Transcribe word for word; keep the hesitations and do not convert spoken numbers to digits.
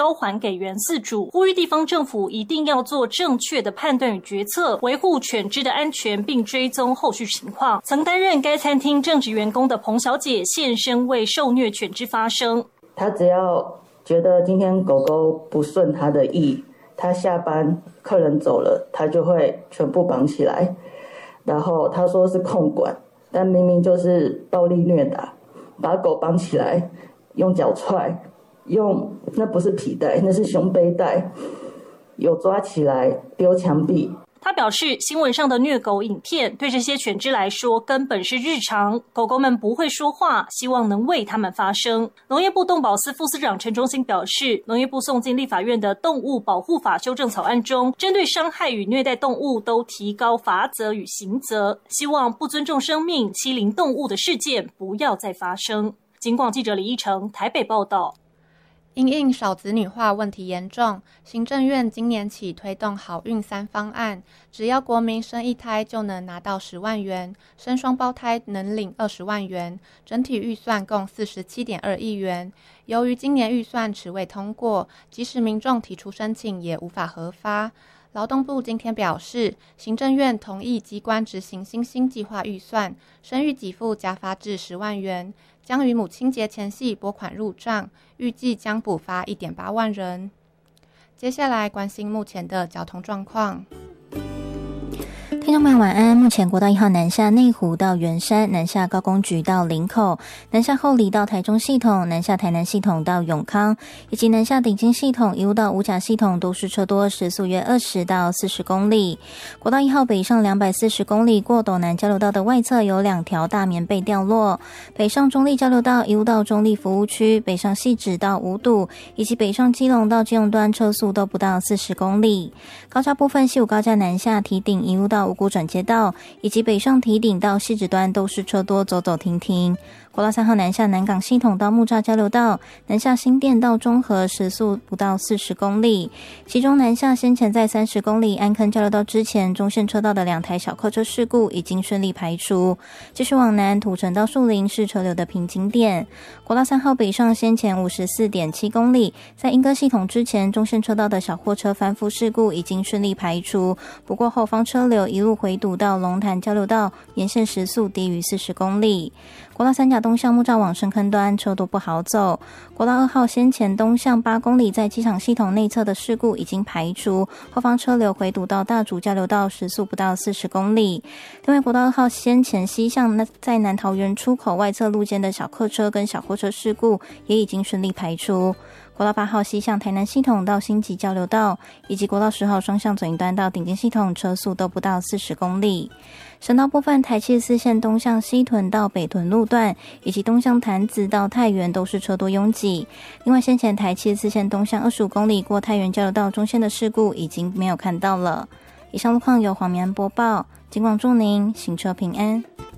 交还给原饲主，呼吁地方政府一定要做正确的判断与决策，维护犬只的安全，并追踪后续情况。曾担任该餐厅正职员工的彭小姐现身为受虐犬只发声。 她只要觉得今天狗狗不顺她的意，她下班客人走了，她就会全部绑起来，然后她说是控管，但明明就是暴力虐打，把狗绑起来，用脚踹，用那不是皮带，那是胸背带，有抓起来丢墙壁。 他表示，新闻上的虐狗影片对这些犬只来说根本是日常，狗狗们不会说话，希望能为它们发声。农业部动保司副司长陈忠兴表示，农业部送进立法院的动物保护法修正草案中，针对伤害与虐待动物都提高罚则与刑责，希望不尊重生命、欺凌动物的事件不要再发生。警广记者李义成台北报道。 因应少子女化问题严重，行政院今年起推动好运三方案，只要国民生一胎就能拿到十万元，生双胞胎能领二十万元，整体预算共四十七点二亿元。由于今年预算迟未通过，即使民众提出申请也无法核发。劳动部今天表示，行政院同意机关执行新兴计划预算，生育给付加发至十万元，将于母亲节前夕拨款入账，预计将补发 一点八万人。接下来关心目前的交通状况。 听众朋友晚安，目前国道一号南下内湖到圆山，南下高工局到林口，南下后里到台中系统，南下台南系统到永康，以及南下顶金系统一路到五甲系统都是车多，时速约二十到四十公里。国道一号北上两百四十公里，过斗南交流道的外侧有两条大棉被掉落，北上中立交流道一路到中立服务区，北上汐止到五堵，以及北上基隆到基隆端车速都不到四十公里。高架部分，西武高架南下堤顶一路到五股转接道，以及北上堤顶到汐止端都是车多，走走停停。国道三号南下南港系统到木栅交流道，南下新店到中和时速不到四十公里。其中南下先前在三十公里安坑交流道之前中线车道的两台小客车事故已经顺利排除。继续往南土城到树林是车流的瓶颈点。国道三号北上先前 五十四点七公里，在莺歌系统之前中线车道的小货车翻覆事故已经顺利排除，不过后方车流一路回堵到龙潭交流道，沿线时速低于四十公里。国道三甲东向木栅往深坑端车多不好走。国道二号先前东向八公里在机场系统内侧的事故已经排除，后方车流回堵到大竹交流道，时速不到四十公里。另外国道二号先前西向在南桃园出口外侧路肩的小客车跟小货车事故也已经顺利排除。国道八号西向台南系统到新集交流道，以及国道十号双向左营端到顶尖系统车速都不到四十公里。省道部分，台七四线东向西屯到北屯路段，以及东向潭子到太原都是车多拥挤。另外，先前台七四线东向二十五公里过太原交流道中线的事故已经没有看到了。以上路况由黄明安播报，警广祝您行车平安。